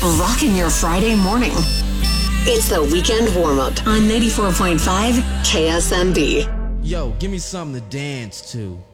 rocking your Friday morning. It's the Weekend Warm-Up on 94.5 KSMB. Yo, give me something to dance to.